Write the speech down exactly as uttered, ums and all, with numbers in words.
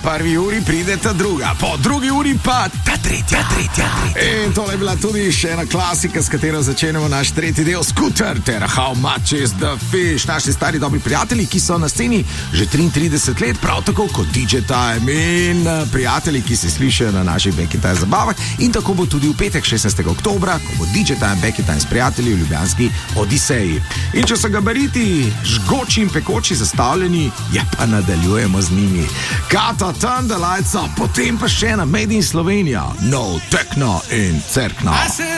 prvi uri pride ta druga, po drugi uri pa ta tretja, tretja, tretja. In to je bila tudi še ena klasika, s katero začenjamo naš tretji del, Scooter ter How Much Is The Fish. Naši stari dobri prijatelji, ki so na sceni že triintrideset let, prav tako kot D J Time in prijatelji, ki se slišijo na naših Back in Time zabavah. In tako bo tudi v petek, šestnajstega oktobra, ko bo D J Time, Back in Time s prijatelji v ljubljanski Odiseji. In če so gabariti žgoči in pekoči zastavljeni, ja pa nadaljujemo z njimi. Kata, Turn the Lights Up, potem pa še na Made in Slovenija, No Techno in Cerkno.